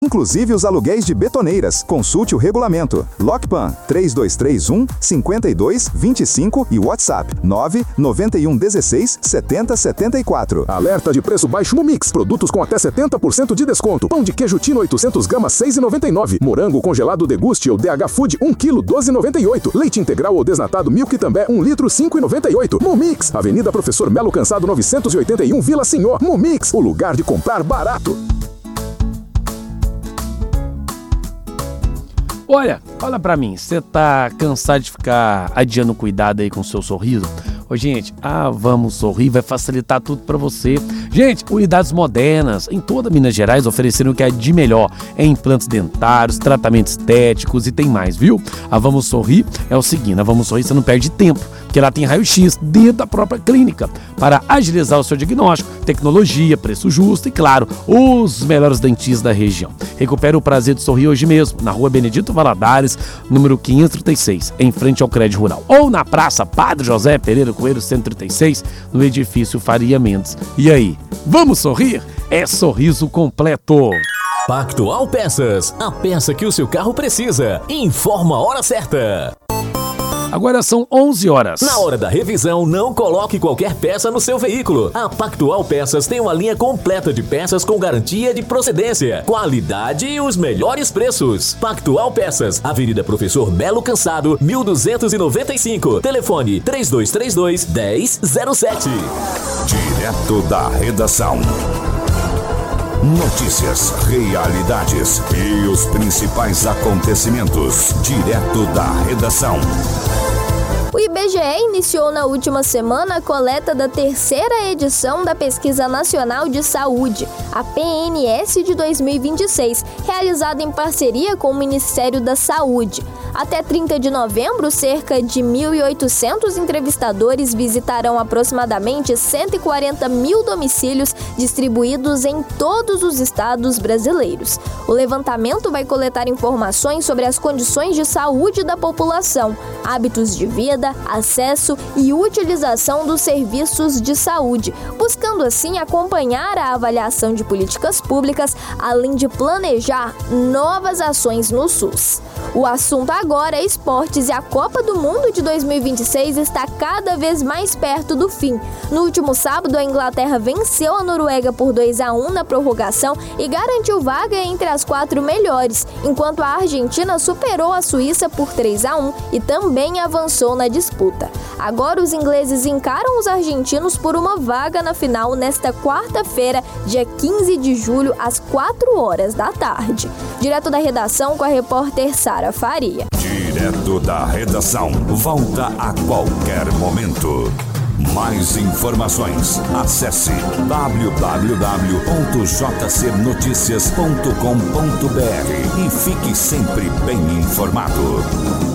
inclusive os aluguéis de betoneiras. Consulte o regulamento. Lockpan 3231-5225 e WhatsApp 99116-7074. Alerta de preço baixo Mumix. Produtos com até 70% de desconto. Pão de queijo Tino 800 gramas 6,99. Morango congelado Deguste ou DH Food 1 kg 12,98. Leite integral ou desnatado Milk També 1 litro 5,98. Mumix. Avenida Professor Melo Cansado 981 Vila Senhor. Mumix, o lugar de comprar barato. Olha pra mim, você tá cansado de ficar adiando cuidado aí com o seu sorriso? Ô, gente, Vamos Sorrir vai facilitar tudo pra você. Gente, unidades modernas em toda Minas Gerais ofereceram o que é de melhor em implantes dentários, tratamentos estéticos e tem mais, viu? A Vamos Sorrir é o seguinte, a Vamos Sorrir você não perde tempo, porque lá tem raio-x dentro da própria clínica para agilizar o seu diagnóstico, tecnologia, preço justo e, claro, os melhores dentistas da região. Recupere o prazer de sorrir hoje mesmo, na Rua Benedito Valadares, número 536, em frente ao Crédito Rural. Ou na Praça Padre José Pereira Coelho 136, no edifício Faria Mendes. E aí, vamos sorrir? É sorriso completo. Pactual Peças, a peça que o seu carro precisa. Informa a hora certa. Agora são 11 horas. Na hora da revisão, não coloque qualquer peça no seu veículo. A Pactual Peças tem uma linha completa de peças com garantia de procedência, qualidade e os melhores preços. Pactual Peças, Avenida Professor Melo Cansado, 1295. Telefone 3232-1007. Direto da redação. Notícias, realidades e os principais acontecimentos. Direto da redação. O IBGE iniciou na última semana a coleta da terceira edição da Pesquisa Nacional de Saúde, a PNS de 2026, realizada em parceria com o Ministério da Saúde. Até 30 de novembro, cerca de 1.800 entrevistadores visitarão aproximadamente 140 mil domicílios distribuídos em todos os estados brasileiros. O levantamento vai coletar informações sobre as condições de saúde da população, hábitos de vida, acesso e utilização dos serviços de saúde, buscando assim acompanhar a avaliação de políticas públicas, além de planejar novas ações no SUS. O assunto agora é esportes e a Copa do Mundo de 2026 está cada vez mais perto do fim. No último sábado, a Inglaterra venceu a Noruega por 2-1 na prorrogação e garantiu vaga entre as 4 melhores, enquanto a Argentina superou a Suíça por 3-1 e também avançou na disputa. Agora os ingleses encaram os argentinos por uma vaga na final nesta quarta-feira, dia 15 de julho, às 4 horas da tarde. Direto da redação com a repórter Sara Faria. Direto da redação. Volta a qualquer momento. Mais informações, acesse www.jcnoticias.com.br e fique sempre bem informado.